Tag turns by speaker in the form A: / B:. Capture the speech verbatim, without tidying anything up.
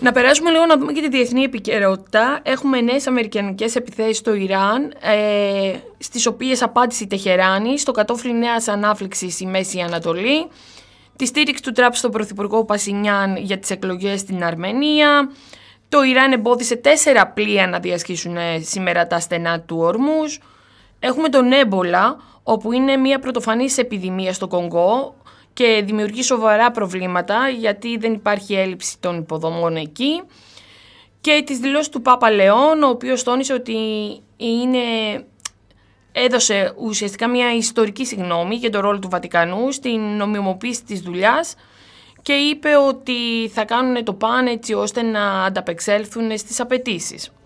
A: Να περάσουμε λίγο να δούμε και τη διεθνή επικαιρότητα. Έχουμε νέες αμερικανικές επιθέσεις στο Ιράν, ε, στις οποίες απάντησε η Τεχεράνη, στο κατόφλι νέας ανάφλεξης η Μέση Ανατολή, τη στήριξη του Τραμπ στον πρωθυπουργό Πασινιάν για τις εκλογές στην Αρμενία. Το Ιράν εμπόδισε τέσσερα πλοία να διασχίσουν σήμερα τα στενά του Ορμούζ. Έχουμε τον έμπολα, όπου είναι μια πρωτοφανής επιδημία στο Κονγκό και δημιουργεί σοβαρά προβλήματα γιατί δεν υπάρχει έλλειψη των υποδομών εκεί. Και τις δηλώσεις του Πάπα Λεόν, ο οποίος τόνισε ότι είναι... έδωσε ουσιαστικά μια ιστορική συγγνώμη για τον ρόλο του Βατικανού στην νομιμοποίηση της δουλειάς και είπε ότι θα κάνουν το παν έτσι ώστε να ανταπεξέλθουν στις απαιτήσεις.